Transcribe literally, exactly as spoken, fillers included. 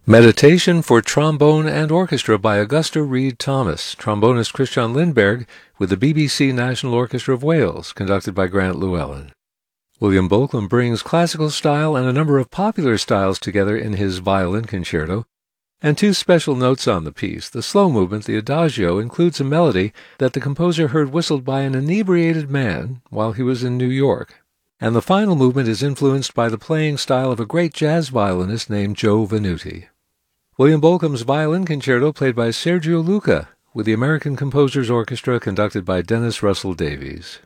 Meditation for Trombone and Orchestra by Augusta Reid Thomas, trombonist Christian Lindberg with the B B C National Orchestra of Wales, conducted by Grant Llewellyn. William Bolcom brings classical style and a number of popular styles together in his violin concerto, and two special notes on the piece. The slow movement, the adagio, includes a melody that the composer heard whistled by an inebriated man while he was in New York, and the final movement is influenced by the playing style of a great jazz violinist named Joe Venuti. William Bolcom's violin concerto played by Sergio Luca with the American Composers Orchestra conducted by Dennis Russell Davies.